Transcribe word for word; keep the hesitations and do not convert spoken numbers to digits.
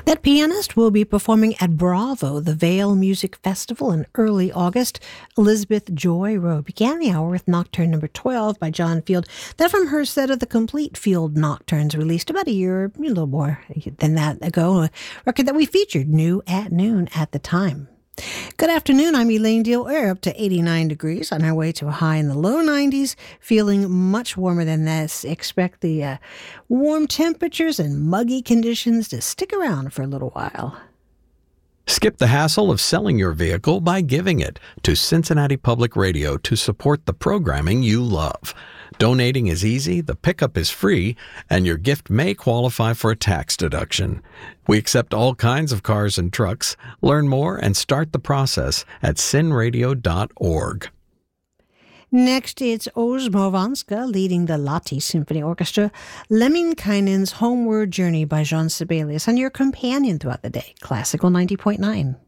That pianist will be performing at Bravo, the Vale Music Festival, in early August. Elizabeth Joy Rowe began the hour with Nocturne number twelve by John Field. That from her set of the Complete Field Nocturnes, released about a year, a little more than that ago, a record that we featured new at noon at the time. Good afternoon, I'm Elaine Deal. We're up to eighty-nine degrees on our way to a high in the low nineties, feeling much warmer than this. Expect the uh, warm temperatures and muggy conditions to stick around for a little while. Skip the hassle of selling your vehicle by giving it to Cincinnati Public Radio to support the programming you love. Donating is easy, the pickup is free, and your gift may qualify for a tax deduction. We accept all kinds of cars and trucks. Learn more and start the process at cin radio dot org. Next, it's Oz Movanska leading the Lahti Symphony Orchestra, Lemminkainen's Homeward Journey by Jean Sibelius, and your companion throughout the day, Classical ninety point nine.